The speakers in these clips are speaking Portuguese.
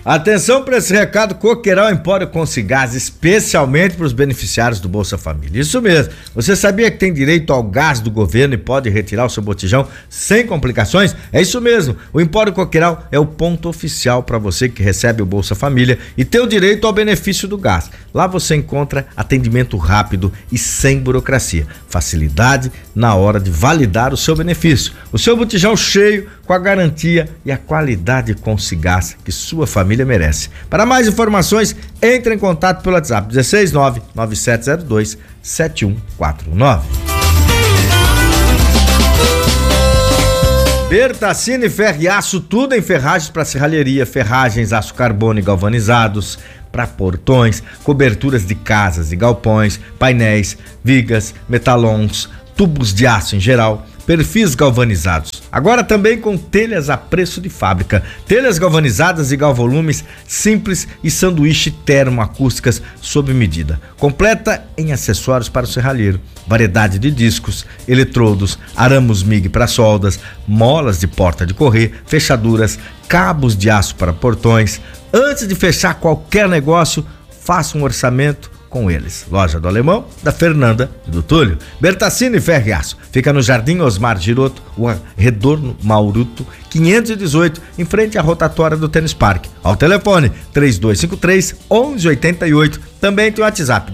Atenção para esse recado, Coqueiral Empório Concigás, especialmente para os beneficiários do Bolsa Família. Isso mesmo, você sabia que tem direito ao gás do governo e pode retirar o seu botijão sem complicações? É isso mesmo, o Empório Coqueiral é o ponto oficial para você que recebe o Bolsa Família e tem o direito ao benefício do gás. Lá você encontra atendimento rápido e sem burocracia, facilidade na hora de validar o seu benefício, o seu botijão cheio com a garantia e a qualidade Concigás que sua família merece. Para mais informações, entre em contato pelo WhatsApp 16997027149. Bertacini Ferro e Aço, tudo em ferragens para serralheria, ferragens, aço carbono e galvanizados, para portões, coberturas de casas e galpões, painéis, vigas, metalons, tubos de aço em geral, perfis galvanizados. Agora também com telhas a preço de fábrica, telhas galvanizadas e galvolumes simples e sanduíche termoacústicas sob medida. Completa em acessórios para o serralheiro, variedade de discos, eletrodos, aramos MIG para soldas, molas de porta de correr, fechaduras, cabos de aço para portões. Antes de fechar qualquer negócio, faça um orçamento com eles. Loja do Alemão, da Fernanda e do Túlio. Bertacini Ferro e Aço. Fica no Jardim Osmar Giroto, o Retorno Mauruto, 518, em frente à rotatória do Tênis Parque. Ao telefone 3253-1188. Também tem o WhatsApp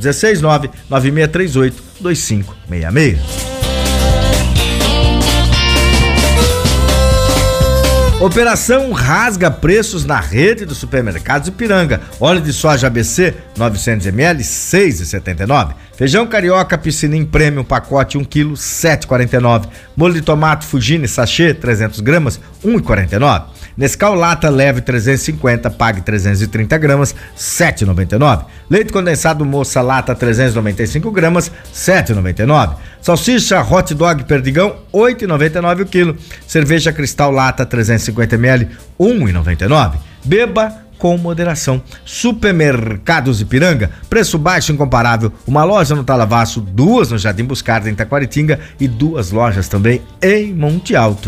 16996382566. Operação rasga preços na rede dos supermercados Ipiranga. Óleo de soja ABC 900 ml 6,79. Feijão carioca Piscinim Premium pacote 1 kg 7,49. Molho de tomate Fugini sachê 300 gramas 1,49. Nescau lata leve 350 pague 330 gramas 7,99. Leite condensado Moça lata 395 gramas 7,99. Salsicha hot dog Perdigão 8,99 o quilo. Cerveja Cristal lata 350 ml 1,99. Beba com moderação. Supermercados Ipiranga, preço baixo incomparável. Uma loja no Talavaço, 2 no Jardim Buscarda em Taquaritinga e 2 lojas também em Monte Alto.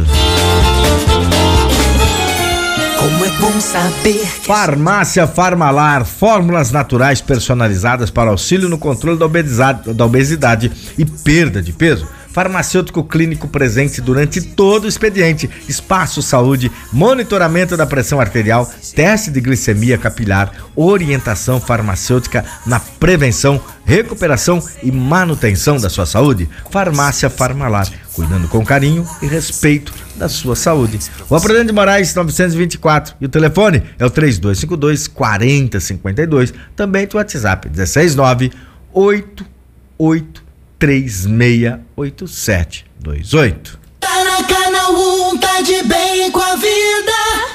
Como é bom saber que... Farmácia Farmalar, fórmulas naturais personalizadas para auxílio no controle da obesidade e perda de peso. Farmacêutico clínico presente durante todo o expediente, espaço saúde, monitoramento da pressão arterial, teste de glicemia capilar, orientação farmacêutica na prevenção, recuperação e manutenção da sua saúde. Farmácia Farmalar, cuidando com carinho e respeito da sua saúde. O Prudente de Moraes 924 e o telefone é o 3252-4052. Também tem o WhatsApp 16988368728. Tá na Canal 1, tá de bem com a vida.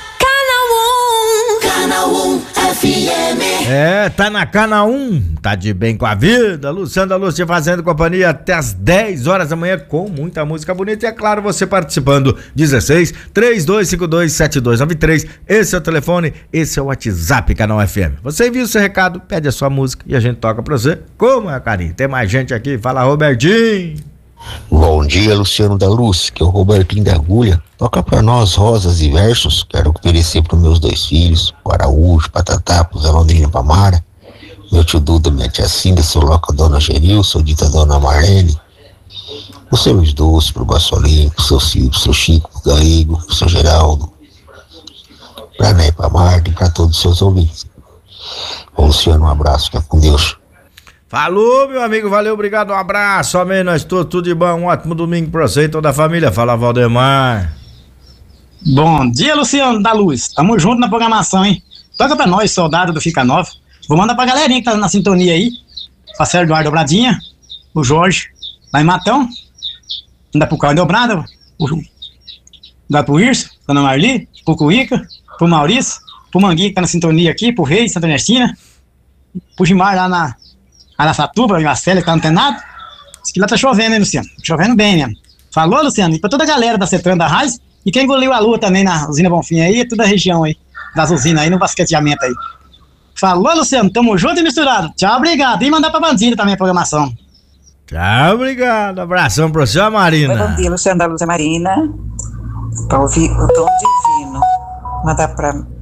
Canal 1 FM. Tá na Canal 1, tá de bem com a vida. Luciano da Lúcia fazendo companhia até as 10 horas da manhã com muita música bonita e é claro, você participando. 16-3252-7293. Esse é o telefone, esse é o WhatsApp Canal FM. Você envia o seu recado, pede a sua música e a gente toca pra você. Como é, carinho? Tem mais gente aqui, fala Robertinho. Bom dia, Luciano da Luz, que é o Robertinho da Agulha. Toca pra nós rosas e versos, quero oferecer pros meus 2 filhos, o Araújo, Patatá, pro Zé Londrina Pamara, meu tio Duda, minha tia Cinda, seu Loca, dona Geril, sou dita dona Marlene, o seu Luiz Doce, pro Bassolim, pro seu Silvio, pro seu Chico, pro Garrigo, pro seu Geraldo, pra Né, pra Marta e pra todos os seus ouvintes. Bom, Luciano, um abraço, fica com Deus. Falou, meu amigo, valeu, obrigado, um abraço, amém, nós todos, tudo de bom, um ótimo domingo pra você e toda a família. Fala, Valdemar. Bom dia, Luciano da Luz, tamo junto na programação, hein? Toca pra nós, soldado do Fica Nova. Vou mandar pra galerinha que tá na sintonia aí, Parceiro Eduardo Dobradinha, o Jorge, lá em Matão, anda pro Carlos Dobrada, dá pro Irso, Dona Marli, pro Cuíca, pro Maurício, pro Manguinho que tá na sintonia aqui, pro Rei, Santa Ernestina, pro Gimar lá na Araçatuba, em Marcelo, que tá antenado. Diz que lá tá chovendo, hein, Luciano? Chovendo bem mesmo. Falou, Luciano? E pra toda a galera da Cetran da Raiz, e quem engoliu a lua também na usina Bonfim aí, toda a região aí, das usinas aí, no basqueteamento aí. Falou, Luciano? Tamo junto e misturado. Tchau, obrigado. E mandar pra Bandida também a programação. Tchau, obrigado. Abração pra você, Marina. Bom dia, Luciano da Luz Marina. Pra ouvir o Tom Divino. Mandar pra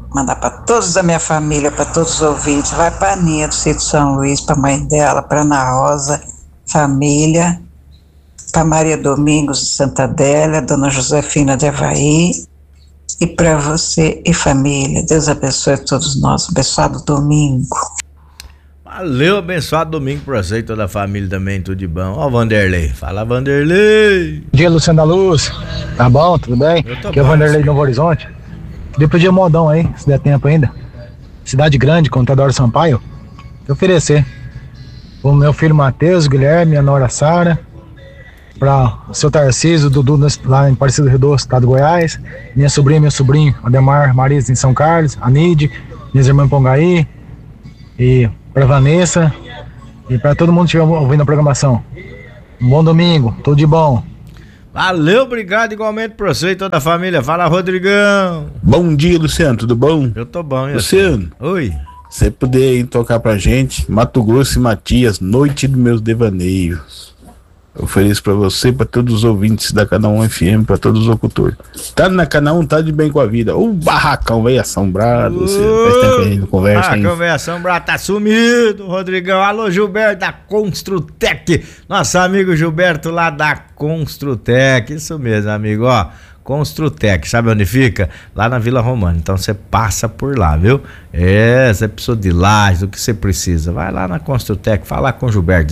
mandar para todos da minha família, para todos os ouvintes. Vai para a Aninha do Sítio São Luís, para a mãe dela, para Ana Rosa, família, para Maria Domingos de Santa Adélia, Dona Josefina de Avaí, e para você e família. Deus abençoe a todos nós. Abençoado domingo. Valeu, abençoado domingo pra você e toda a família também, tudo de bom. Ó o Vanderlei, fala Vanderlei. Bom dia, Luciano da Luz, tá bom, tudo bem? Aqui é o Vanderlei de Novo Horizonte. Queria pedir um modão aí, se der tempo ainda. Cidade Grande, Contador Sampaio. Vou oferecer o meu filho Matheus, Guilherme, minha nora Sara, para o seu Tarcísio, Dudu lá em Aparecido Rio Doce, estado de Goiás, minha sobrinha, meu sobrinho, Ademar Marisa em São Carlos, a Nide, minhas irmãs em Pongaí, e para Vanessa, e para todo mundo que estiver ouvindo a programação. Um bom domingo, tudo de bom. Valeu, obrigado igualmente pra você e toda a família. Fala, Rodrigão. Bom dia, Luciano, tudo bom? Eu tô bom, Luciano. Oi. Você poder tocar pra gente, Mato Grosso e Matias, Noite dos Meus Devaneios. Eu ofereço pra você, pra todos os ouvintes da Canal 1 FM, pra todos os locutores. Tá na Canal 1, tá de bem com a vida. O barracão veio assombrado, Luciano. Faz tempo que a gente não conversa, hein? Barracão veio assombrado, tá sumido, Rodrigão. Alô, Gilberto da Construtec. Nosso amigo Gilberto lá da Construtec. Isso mesmo, amigo, ó. Construtec, sabe onde fica? Lá na Vila Romana, então você passa por lá, viu? Você precisou de laje, do que você precisa, vai lá na Construtec, fala com o Gilberto,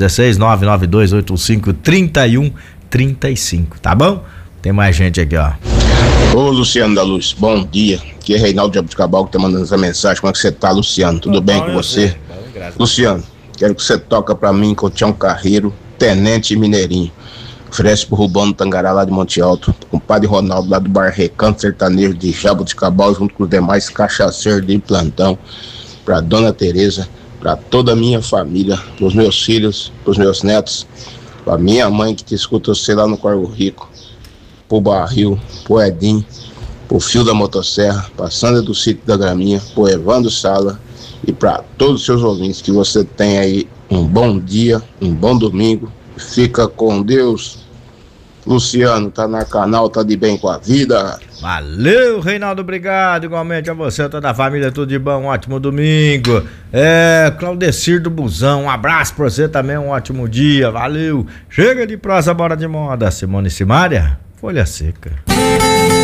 16992853135, tá bom? Tem mais gente aqui, ó. Ô, Luciano da Luz, bom dia, aqui é Reinaldo de Jabuticabal que tá mandando essa mensagem. Como é que você tá, Luciano? Tudo bem com você? Luciano, quero que você toca pra mim com o Tião Carreiro, Tenente Mineirinho. Oferece pro Rubão do Tangará lá de Monte Alto, com o Padre Ronaldo lá do Bar Recanto Sertanejo de Jabuticabal, junto com os demais cachaceiros de plantão, pra Dona Tereza, pra toda a minha família, pros meus filhos, pros meus netos, pra minha mãe que te escuta você lá no Corvo Rico, pro Barril, pro Edinho, pro Fio da Motosserra, pra Sandra do Sítio da Graminha, pro Evandro Sala e pra todos os seus ouvintes, que você tenha aí um bom dia, um bom domingo. Fica com Deus. Luciano, tá na Canal, tá de bem com a vida. Valeu, Reinaldo, obrigado. Igualmente a você, toda a família, tudo de bom, um ótimo domingo. Claudecir do Busão, um abraço pra você também, um ótimo dia, valeu. Chega de prosa, bora de moda. Simone e Simária, Folha Seca.